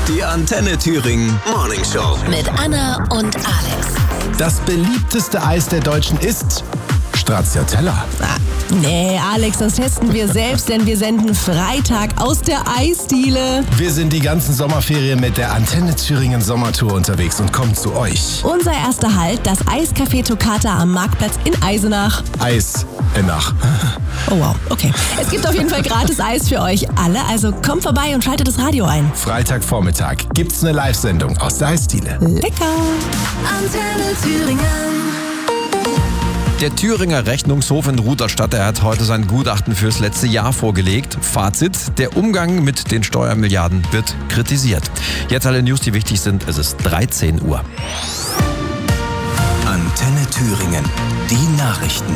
Die Antenne Thüringen Morning Show. Mit Anna und Alex. Das beliebteste Eis der Deutschen ist Stracciatella. Nee, Alex, das testen wir selbst, denn wir senden Freitag aus der Eisdiele. Wir sind die ganzen Sommerferien mit der Antenne Thüringen Sommertour unterwegs und kommen zu euch. Unser erster Halt, das Eiscafé Toccata am Marktplatz in Eisenach. Eisenach. Oh wow, okay. Es gibt auf jeden Fall gratis Eis für euch alle, also kommt vorbei und schaltet das Radio ein. Freitagvormittag gibt's eine Live-Sendung aus der Eisdiele. Lecker! Antenne Thüringen. Der Thüringer Rechnungshof in Rudolstadt, er hat heute sein Gutachten fürs letzte Jahr vorgelegt. Fazit: Der Umgang mit den Steuermilliarden wird kritisiert. Jetzt alle News, die wichtig sind. Es ist 13 Uhr. Antenne Thüringen. Die Nachrichten.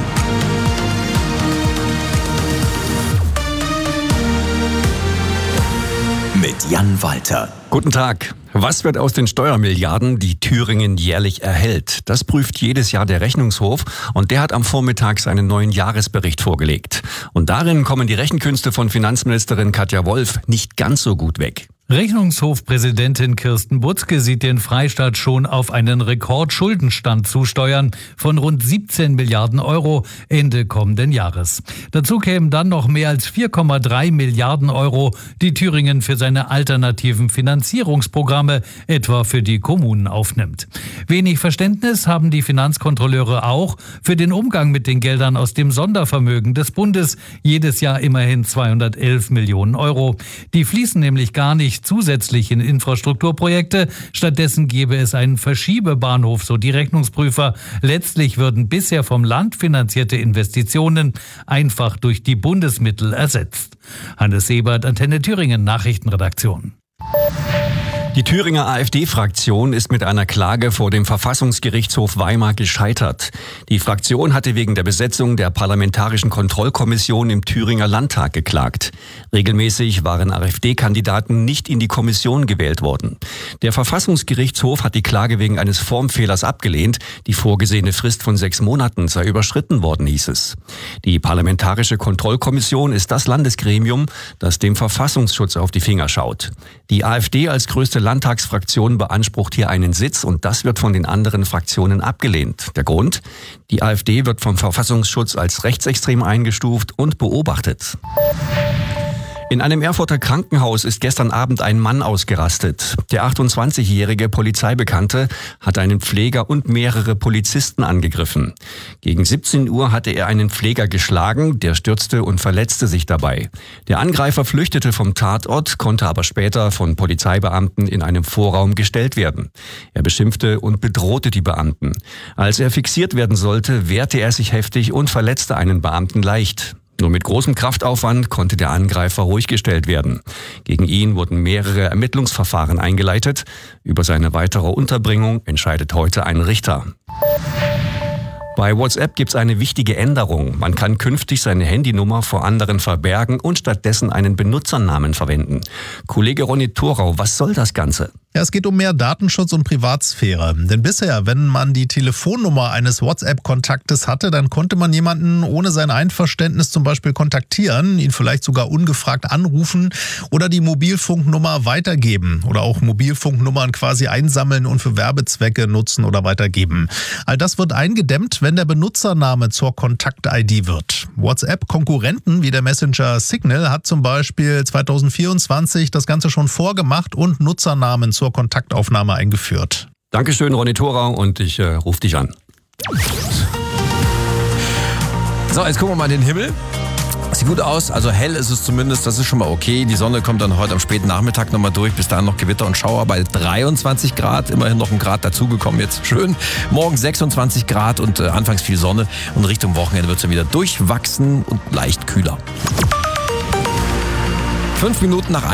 Mit Jan Walter. Guten Tag. Was wird aus den Steuermilliarden, die Thüringen jährlich erhält? Das prüft jedes Jahr der Rechnungshof und der hat am Vormittag seinen neuen Jahresbericht vorgelegt. Und darin kommen die Rechenkünste von Finanzministerin Katja Wolf nicht ganz so gut weg. Rechnungshofpräsidentin Kirsten Butzke sieht den Freistaat schon auf einen Rekordschuldenstand zusteuern von rund 17 Milliarden Euro Ende kommenden Jahres. Dazu kämen dann noch mehr als 4,3 Milliarden Euro, die Thüringen für seine alternativen Finanzierungsprogramme, etwa für die Kommunen, aufnimmt. Wenig Verständnis haben die Finanzkontrolleure auch für den Umgang mit den Geldern aus dem Sondervermögen des Bundes, jedes Jahr immerhin 211 Millionen Euro. Die fließen nämlich gar nicht zusätzlich in Infrastrukturprojekte. Stattdessen gäbe es einen Verschiebebahnhof, so die Rechnungsprüfer. Letztlich würden bisher vom Land finanzierte Investitionen einfach durch die Bundesmittel ersetzt. Hannes Sebert, Antenne Thüringen, Nachrichtenredaktion. Die Thüringer AfD-Fraktion ist mit einer Klage vor dem Verfassungsgerichtshof Weimar gescheitert. Die Fraktion hatte wegen der Besetzung der Parlamentarischen Kontrollkommission im Thüringer Landtag geklagt. Regelmäßig waren AfD-Kandidaten nicht in die Kommission gewählt worden. Der Verfassungsgerichtshof hat die Klage wegen eines Formfehlers abgelehnt. Die vorgesehene Frist von 6 Monaten sei überschritten worden, hieß es. Die Parlamentarische Kontrollkommission ist das Landesgremium, das dem Verfassungsschutz auf die Finger schaut. Die AfD als größte Landtagsfraktion beansprucht hier einen Sitz und das wird von den anderen Fraktionen abgelehnt. Der Grund? Die AfD wird vom Verfassungsschutz als rechtsextrem eingestuft und beobachtet. In einem Erfurter Krankenhaus ist gestern Abend ein Mann ausgerastet. Der 28-jährige Polizeibekannte hat einen Pfleger und mehrere Polizisten angegriffen. Gegen 17 Uhr hatte er einen Pfleger geschlagen, der stürzte und verletzte sich dabei. Der Angreifer flüchtete vom Tatort, konnte aber später von Polizeibeamten in einem Vorraum gestellt werden. Er beschimpfte und bedrohte die Beamten. Als er fixiert werden sollte, wehrte er sich heftig und verletzte einen Beamten leicht. Nur mit großem Kraftaufwand konnte der Angreifer ruhig gestellt werden. Gegen ihn wurden mehrere Ermittlungsverfahren eingeleitet. Über seine weitere Unterbringung entscheidet heute ein Richter. Bei WhatsApp gibt's eine wichtige Änderung. Man kann künftig seine Handynummer vor anderen verbergen und stattdessen einen Benutzernamen verwenden. Kollege Ronny Thorau, was soll das Ganze? Ja, es geht um mehr Datenschutz und Privatsphäre. Denn bisher, wenn man die Telefonnummer eines WhatsApp-Kontaktes hatte, dann konnte man jemanden ohne sein Einverständnis zum Beispiel kontaktieren, ihn vielleicht sogar ungefragt anrufen oder die Mobilfunknummer weitergeben oder auch Mobilfunknummern quasi einsammeln und für Werbezwecke nutzen oder weitergeben. All das wird eingedämmt, wenn der Benutzername zur Kontakt-ID wird. WhatsApp-Konkurrenten wie der Messenger Signal hat zum Beispiel 2024 das Ganze schon vorgemacht und Nutzernamen zur Kontaktaufnahme eingeführt. Dankeschön, Ronny Thorau, und ich rufe dich an. So, jetzt gucken wir mal in den Himmel. Sieht gut aus, also hell ist es zumindest, das ist schon mal okay. Die Sonne kommt dann heute am späten Nachmittag nochmal durch, bis dahin noch Gewitter und Schauer bei 23 Grad, immerhin noch 1 Grad dazugekommen jetzt, schön. Morgen 26 Grad und anfangs viel Sonne und Richtung Wochenende wird es dann wieder durchwachsen und leicht kühler. 5 Minuten nach